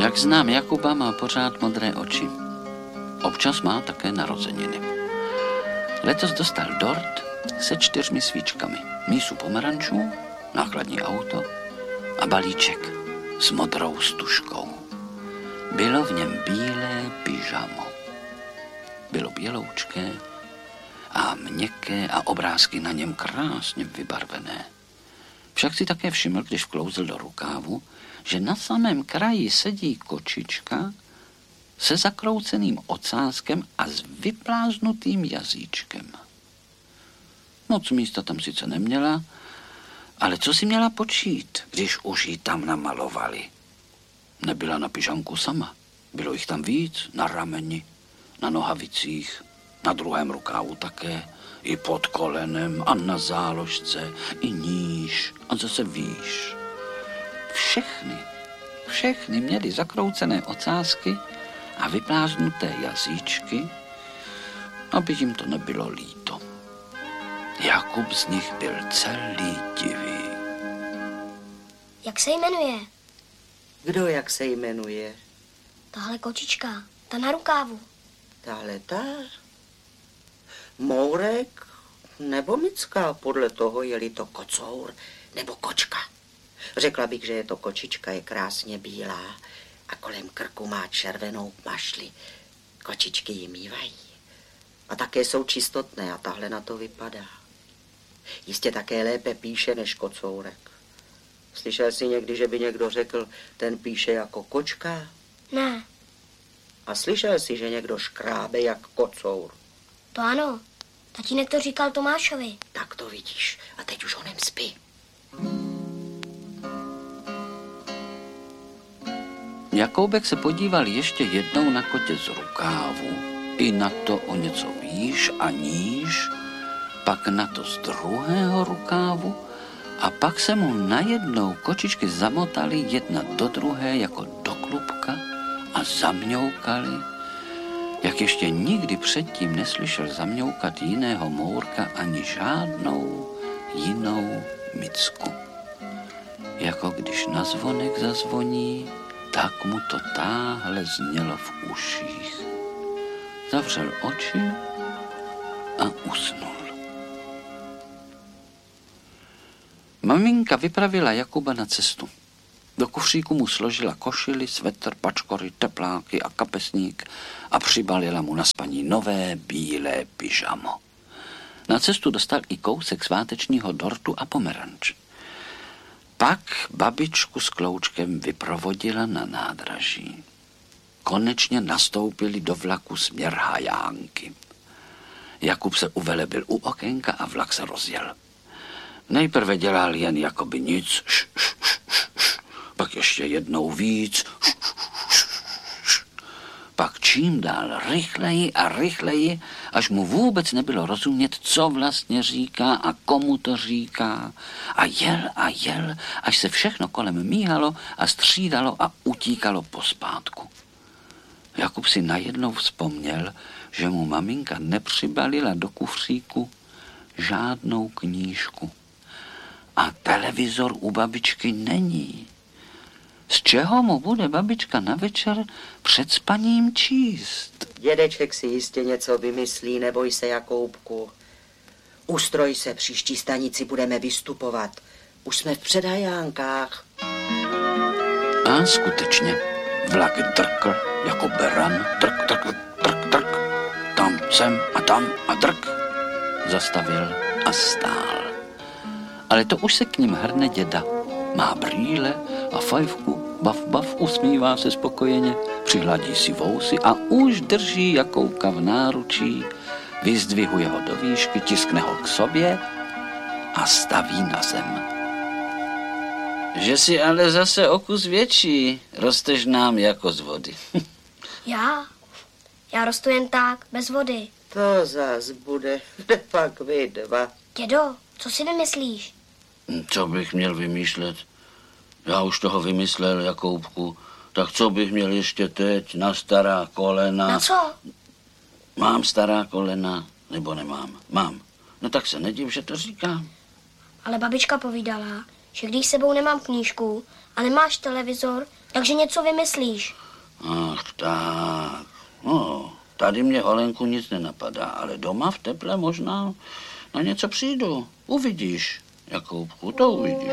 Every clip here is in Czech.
Jak znám Jakuba, má pořád modré oči. Občas má také narozeniny. Letos dostal dort se 4 svíčkami, mísu pomerančů, nákladní auto a balíček s modrou stužkou. Bylo v něm bílé pyžamo. Bylo běloučké a měkké a obrázky na něm krásně vybarvené. Však si také všiml, když vklouzl do rukávu, že na samém kraji sedí kočička se zakrouceným ocáskem a s vypláznutým jazyčkem. Moc místa tam sice neměla, ale co si měla počít, když už ji tam namalovali? Nebyla na pyžamku sama. Bylo jich tam víc, na rameni, na nohavicích, na druhém rukávu také, i pod kolenem a na záložce, i níž a zase výš. Všechny měly zakroucené ocásky a vyplázdnuté jazyčky, aby jim to nebylo líto. Jakub z nich byl celý divý. Jak se jmenuje? Kdo jak se jmenuje? Tahle kočička, ta na rukávu. Tahle ta? Mourek nebo Micka, podle toho, je-li to kocour nebo kočka. Řekla bych, že je to kočička, je krásně bílá a kolem krku má červenou mašli. Kočičky ji mívají. A také jsou čistotné a tahle na to vypadá. Jistě také lépe píše než kocourek. Slyšel jsi někdy, že by někdo řekl, ten píše jako kočka? Ne. A slyšel jsi, že někdo škrábe jak kocour? To ano. Tatínek to říkal Tomášovi. Tak to vidíš. A teď už honem spí. Jakoubek se podíval ještě jednou na kotě z rukávu, i na to o něco výš a níž, pak na to z druhého rukávu a pak se mu najednou kočičky zamotaly jedna do druhé jako do klubka a zamňoukaly, jak ještě nikdy předtím neslyšel zamňoukat jiného mourka ani žádnou jinou Micku. Jako když na zvonek zazvoní, tak mu to táhle znělo v uších. Zavřel oči a usnul. Maminka vypravila Jakuba na cestu. Do kufříku mu složila košili, svetr, pačkory, tepláky a kapesník a přibalila mu na spaní nové bílé pyžamo. Na cestu dostal i kousek svátečního dortu a pomeranč. Pak babičku s Kloučkem vyprovodila na nádraží. Konečně nastoupili do vlaku směr Hajánky. Jakub se uvelebil u okénka a vlak se rozjel. Nejprve dělal jen jakoby nic, pak ještě jednou víc, pak čím dál rychleji a rychleji, až mu vůbec nebylo rozumět, co vlastně říká a komu to říká. A jel, až se všechno kolem míhalo a střídalo a utíkalo pospátku. Jakub si najednou vzpomněl, že mu maminka nepřibalila do kufříku žádnou knížku. A televizor u babičky není. Z čeho mu bude babička na večer před spaním číst? Dědeček si jistě něco vymyslí, neboj se, Jakoubku. Ustroj se, příští stanici budeme vystupovat. Už jsme v předhajánkách. A skutečně, vlak drkl jako beran, drk. Tam sem a tam a drk. Zastavil a stál. Ale to už se k ním hrne děda. Má brýle a fajfku, bav, usmívá se spokojeně, přihladí si vousy a už drží Jakouka v náručí, vyzdvihuje ho do výšky, tiskne ho k sobě a staví na zem. Že si ale zase o kus větší, rosteš nám jako z vody. Já rostu jen tak, bez vody. To zas bude, pak vy dva. Dědo, co si vymyslíš? Co bych měl vymýšlet? Já už toho vymyslel, Jakoubku. Tak co bych měl ještě teď na stará kolena? Na co? Mám stará kolena, nebo nemám? Mám. No tak se nediv, že to říkám. Ale babička povídala, že když sebou nemám knížku a nemáš televizor, Takže něco vymyslíš. Ach tak, no, tady mě Olenku nic nenapadá, ale doma v teple možná na něco přijdu. Uvidíš, Jakoubku, to uvidíš.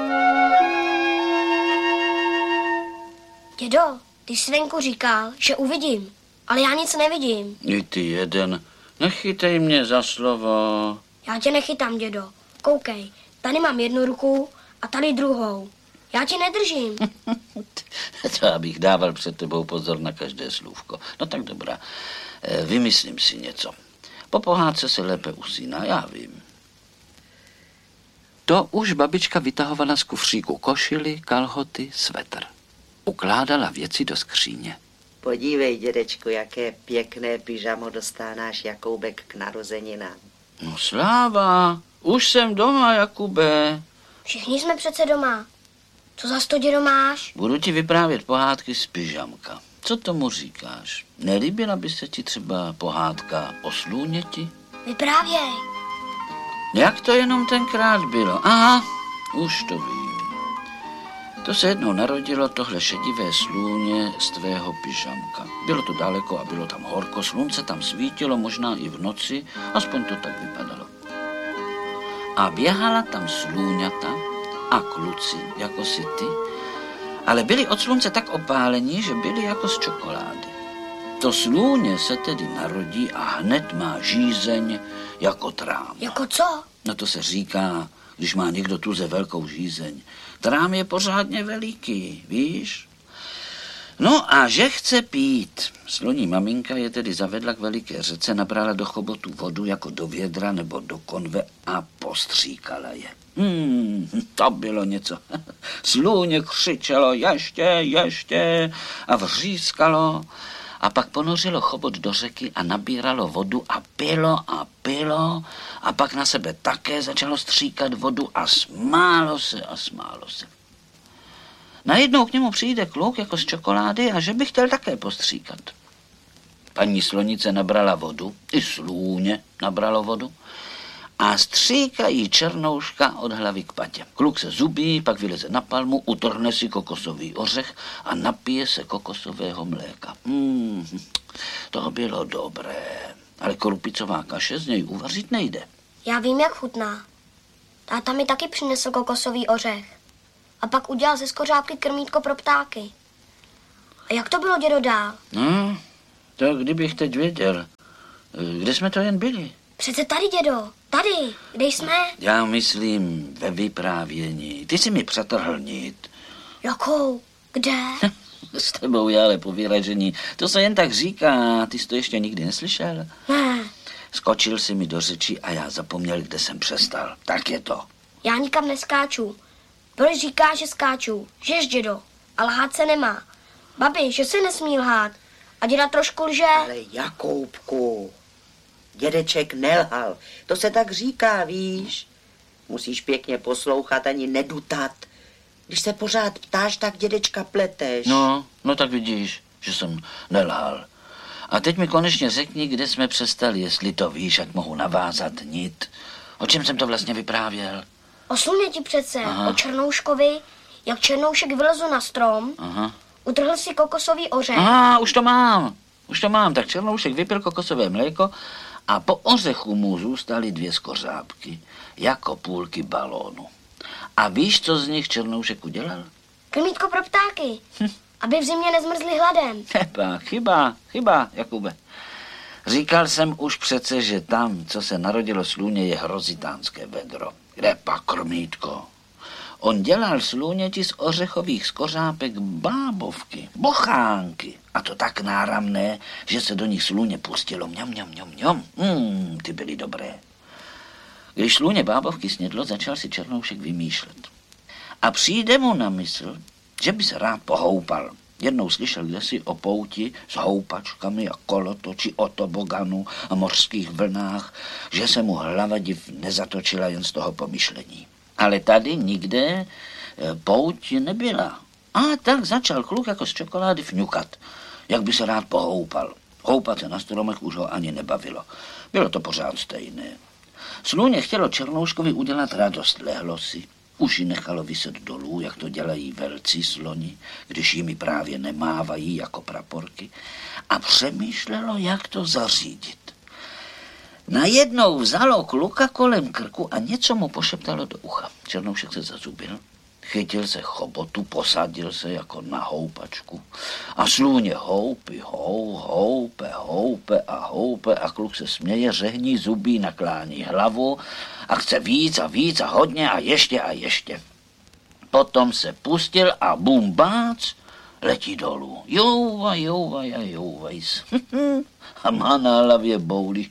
Dědo, ty jsi venku říkal, že uvidím, ale já nic nevidím. I ty jeden, nechytej mě za slovo. Já tě nechytám, dědo. Koukej, tady mám jednu ruku a tady druhou. Já tě nedržím. To abych dával před tebou pozor na každé slůvko. No tak dobrá, vymyslím si něco. Po pohádce se lépe usíná, já vím. To už babička vytahovala z kufříku košily, kalhoty, svetr. Ukládala věci do skříně. Podívej, dědečku, jaké pěkné pyžamo dostal náš Jakoubek k narozeninám. No sláva, už jsem doma, Jakube. Všichni jsme přece doma. Co za to, dědo, máš? Budu ti vyprávět pohádky z pyžamka. Co tomu říkáš? Nelíbila by se ti třeba pohádka o slůněti? Vyprávěj. Jak to jenom tenkrát bylo? Aha, už to vím. To se jednou narodilo tohle šedivé slůně z tvého pyžamka. Bylo to daleko a bylo tam horko, slunce tam svítilo, možná i v noci, aspoň to tak vypadalo. A běhala tam slůňata a kluci, jako si ty, ale byli od slunce tak opálení, že byli jako z čokolády. To slůně se tedy narodí a hned má žízeň jako trám. Jako co? No to se říká, když má někdo tuze velkou žízeň. Trám je pořádně veliký, víš? No a že chce pít. Sloní maminka je tedy zavedla k veliké řece, nabrala do chobotu vodu jako do vědra nebo do konve a postříkala je. To bylo něco. Slůně křičelo ještě a vřískalo. A pak ponořilo chobot do řeky a nabíralo vodu a pilo a pak na sebe také začalo stříkat vodu a smálo se. Najednou k němu přijde kluk jako z čokolády a že by chtěl také postříkat. Paní slonice nabrala vodu, i slůně nabralo vodu a stříkají černouška od hlavy k patě. Kluk se zubí, pak vyleze na palmu, utrhne si kokosový ořech a napije se kokosového mléka. To bylo dobré, ale korupicová kaše z něj uvařit nejde. Já vím, jak chutná. Táta mi taky přinesl kokosový ořech. A pak udělal ze skořápky krmítko pro ptáky. A jak to bylo, dědo, dál? No, to kdybych teď věděl. Kde jsme to jen byli? Přece tady, dědo. Tady. Kde jsme? Já myslím ve vyprávění. Ty jsi mi přetrhl nit. Jakou? Kde? S tebou je ale povyražení. To se jen tak říká. Ty jsi to ještě nikdy neslyšel? Ne. Skočil si mi do řeči a já zapomněl, kde jsem přestal. Tak je to. Já nikam neskáču. Boris říká, že skáču. Žeš, dědo. A lhát se nemá. Babi, že se nesmí lhát. A děda trošku lže. Ale Jakoubku, dědeček nelhal. To se tak říká, víš. Musíš pěkně poslouchat, ani nedutat. Když se pořád ptáš, tak dědečka pleteš. No tak vidíš, že jsem nelhal. A teď mi konečně řekni, kde jsme přestali, jestli to víš, jak mohu navázat nit. O čem jsem to vlastně vyprávěl? O sluneti přece. Aha. O Černouškovi, jak Černoušek vylezl na strom, Aha. utrhl si kokosový ořech. Už to mám. Tak Černoušek vypil kokosové mléko a po ořechu mu zůstaly 2 skořápky, jako půlky balónu. A víš, co z nich Černoušek udělal? Krmítko pro ptáky. Aby v zimě nezmrzli hladem. Chyba, Jakube. Říkal jsem už přece, že tam, co se narodilo slůně, je hrozitánské vedro. Kde pak krmítko? On dělal slůněti z ořechových skořápek bábovky, bochánky. A to tak náramné, že se do nich slůně pustilo. Mňam. Ty byly dobré. Když slůně bábovky snědlo, začal si Černoušek vymýšlet. A přijde mu na mysl, že by se rád pohoupal. Jednou slyšel kdesi o pouti s houpačkami a kolotoči, o toboganu a mořských vlnách, že se mu hlava div nezatočila jen z toho pomyšlení. Ale tady nikde pouť nebyla. A tak začal kluk jako z čokolády fňukat, jak by se rád pohoupal. Houpat se na stromech už ho ani nebavilo. Bylo to pořád stejné. Slůně chtělo Černouškovi udělat radost, lehlo si. Uši nechalo vyset dolů, jak to dělají velcí sloni, když jimi právě nemávají jako praporky, a přemýšlelo, jak to zařídit. Najednou vzalo kluka kolem krku a něco mu pošeptalo do ucha. Černoušek se zazubil, chytil se chobotu, posadil se jako na houpačku a slůně houpe a kluk se směje, řehní, zubí, naklání hlavu a chce víc a hodně a ještě. Potom se pustil a bum bác, letí dolů. Jouvaj. A má na hlavě bouli.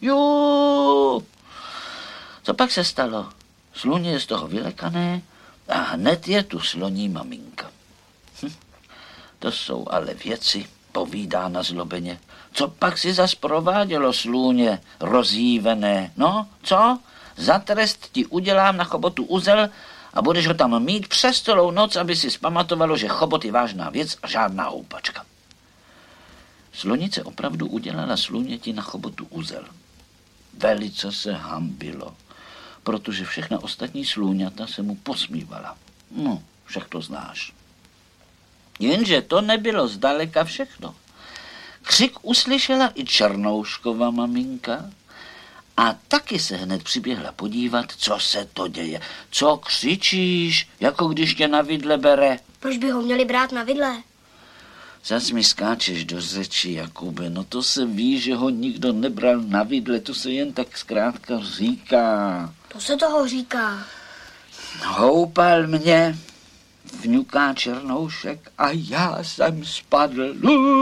Co pak se stalo? Sluně je z toho vylekané a hned je tu sloní maminka. To jsou ale věci, povídá nazlobeně. Co pak si zas provádělo, slůně rozjívené? No, co? Za trest ti udělám na chobotu uzel a budeš ho tam mít přes celou noc, aby si zpamatovalo, že chobot je vážná věc a žádná houpačka. Slonice opravdu udělala slůněti na chobotu uzel. Velice se hambilo, protože všechna ostatní slůňata se mu posmívala. No, však to znáš. Jenže to nebylo zdaleka všechno. Křik uslyšela i Černouškova maminka a taky se hned přiběhla podívat, co se to děje. Co křičíš, jako když tě na vidle bere? Proč by ho měli brát na vidle? Zas mi skáčeš do řeči, Jakube, no to se ví, že ho nikdo nebral na vidle, to se jen tak zkrátka říká. To se toho říká. Houpal mě, vňuká Černoušek, a já jsem spadl.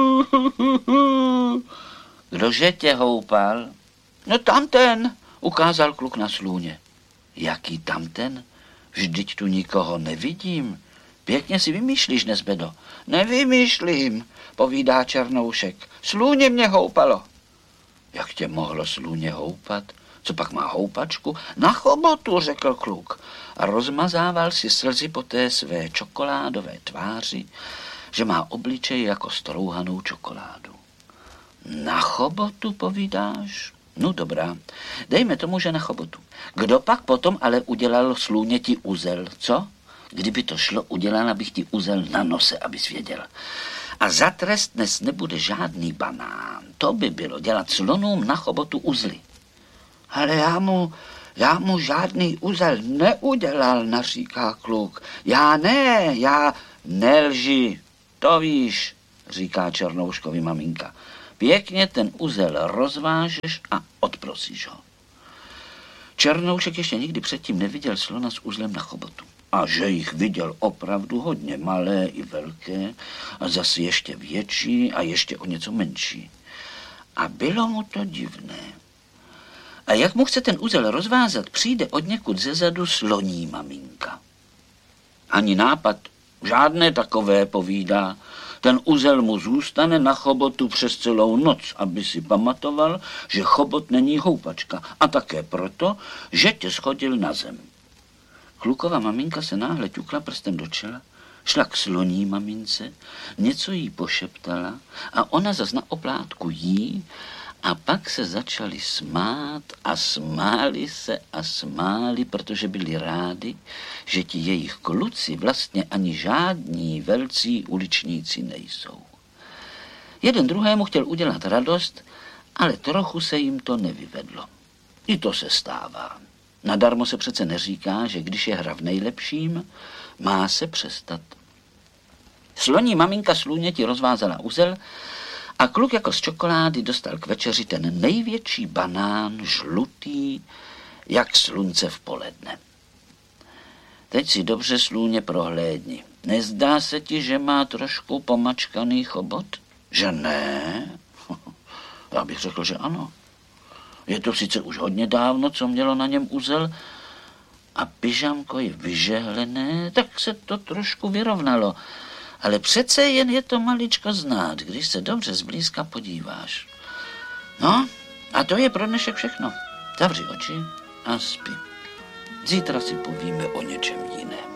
Kdože tě houpal? No tamten, ukázal kluk na slůně. Jaký tamten? Vždyť tu nikoho nevidím. Pěkně si vymýšlíš, Nezbedo. Nevymýšlím, povídá Černoušek. Slůně mě houpalo. Jak tě mohlo slůně houpat? Co pak má houpačku? Na chobotu, řekl kluk. A rozmazával si slzy po té své čokoládové tváři, že má obličej jako strouhanou čokoládu. Na chobotu, povídáš? No dobrá, dejme tomu, že na chobotu. Kdo pak potom ale udělal slůněti uzel, co? Kdyby to šlo, udělala bych ti uzel na nose, abys věděl. A za trest dnes nebude žádný banán. To by bylo dělat slonům na chobotu uzly. Ale já mu žádný uzel neudělal, naříká kluk. Já nelži, to víš, říká Černouškovi maminka. Pěkně ten uzel rozvážeš a odprosíš ho. Černoušek ještě nikdy předtím neviděl slona s uzlem na chobotu. A že jich viděl opravdu hodně, malé i velké, a zase ještě větší a ještě o něco menší. A bylo mu to divné. A jak mu chce ten uzel rozvázat, přijde odněkud zezadu sloní maminka. Ani nápad, žádné takové, povídá. Ten uzel mu zůstane na chobotu přes celou noc, aby si pamatoval, že chobot není houpačka. A také proto, že tě schodil na zem. Klukova maminka se náhle ťukla prstem do čela, šla k sloní mamince, něco jí pošeptala a ona zas na oplátku jí a pak se začali smát a smáli se a smáli, protože byli rádi, že ti jejich kluci vlastně ani žádní velcí uličníci nejsou. Jeden druhému chtěl udělat radost, ale trochu se jim to nevyvedlo. I to se stává. Nadarmo se přece neříká, že když je hra v nejlepším, má se přestat. Sloní maminka slůněti rozvázala uzel a kluk jako z čokolády dostal k večeři ten největší banán, žlutý, jak slunce v poledne. Teď si dobře slůně prohlédni. Nezdá se ti, že má trošku pomačkaný chobot? Že ne? Já bych řekl, že ano. Je to sice už hodně dávno, co mělo na něm uzel, a pyžamko je vyžehlené, tak se to trošku vyrovnalo. Ale přece jen je to maličko znát, když se dobře zblízka podíváš. No, a to je pro dnešek všechno. Zavři oči a spi. Zítra si povíme o něčem jiném.